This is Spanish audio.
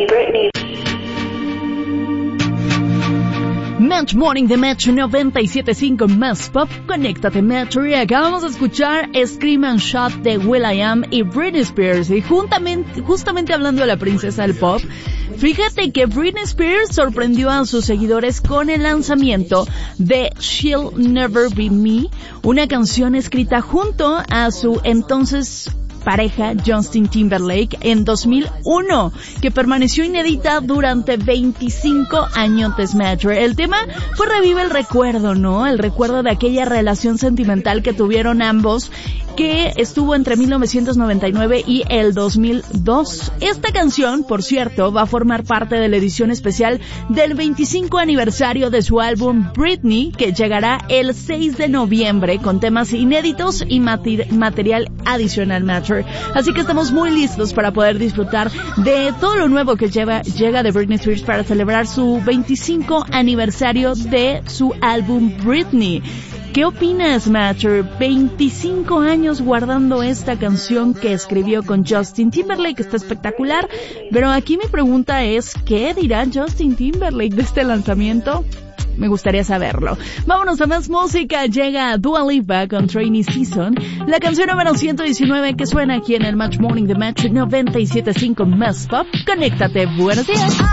Britney. Match Morning de Metro 97.5 más pop. Conéctate Metro. Y acabamos de escuchar Scream and Shout de will.i.am y Britney Spears. Y justamente hablando de la princesa del pop, fíjate que Britney Spears sorprendió a sus seguidores con el lanzamiento de She'll Never Be Me, una canción escrita junto a su entonces pareja Justin Timberlake en 2001, que permaneció inédita durante 25 años de Smash. El tema pues revive el recuerdo, ¿no? El recuerdo de aquella relación sentimental que tuvieron ambos, que estuvo entre 1999 y el 2002. Esta canción, por cierto, va a formar parte de la edición especial del 25 aniversario de su álbum Britney, que llegará el 6 de noviembre con temas inéditos y material adicional Matcher. Así que estamos muy listos para poder disfrutar de todo lo nuevo que llega de Britney Spears para celebrar su 25 aniversario de su álbum Britney. ¿Qué opinas, Matcher? 25 años guardando esta canción que escribió con Justin Timberlake, está espectacular. Pero aquí mi pregunta es, ¿qué dirá Justin Timberlake de este lanzamiento? Me gustaría saberlo. Vámonos a más música. Llega Dua Lipa con Rainy Season, la canción número 119 que suena aquí en el Match Morning de Match 97.5 más pop. Conéctate. Buenos días.